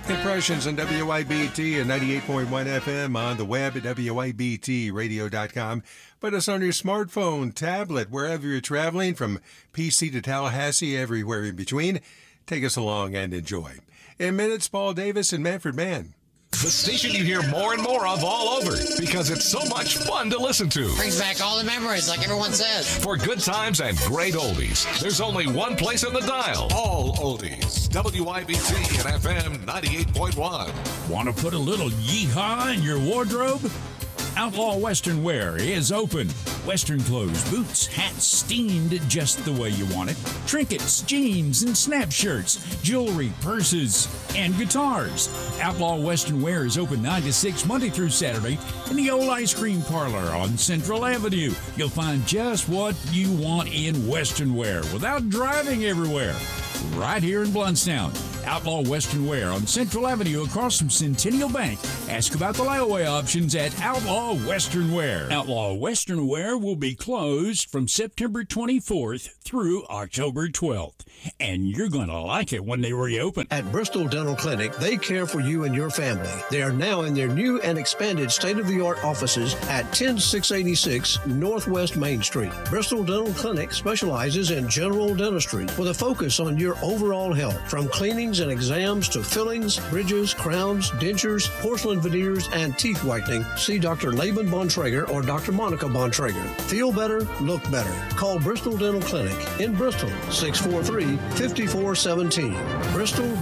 Impressions on WIBT and 98.1 FM on the web at WIBTradio.com. Put us on your smartphone, tablet, wherever you're traveling, from PC to Tallahassee, everywhere in between. Take us along and enjoy. In minutes, Paul Davis and Manfred Mann. The station you hear more and more of all over because it's so much fun to listen to. Brings back all the memories, like everyone says. For good times and great oldies, there's only one place on the dial. All oldies. WIBT and FM 98.1. Want to put a little yeehaw in your wardrobe? Outlaw Western Wear is open. Western clothes, boots, hats steamed just the way you want it. Trinkets, jeans, and snap shirts, jewelry, purses, and guitars. Outlaw Western Wear is open 9 to 6 Monday through Saturday in the old ice cream parlor on Central Avenue. You'll find just what you want in Western Wear without driving everywhere. Right here in Blountstown. Outlaw Western Wear on Central Avenue across from Centennial Bank. Ask about the layaway options at Outlaw Western Wear. Outlaw Western Wear will be closed from September 24th through October 12th. And you're going to like it when they reopen. At Bristol Dental Clinic, they care for you and your family. They are now in their new and expanded state-of-the-art offices at 10686 Northwest Main Street. Bristol Dental Clinic specializes in general dentistry with a focus on your overall health, from cleanings and exams to fillings, bridges, crowns, dentures, porcelain veneers, and teeth whitening. See Dr. Laban Bontrager or Dr. Monica Bontrager. Feel better, look better. Call Bristol Dental Clinic in Bristol, 643-5417. Bristol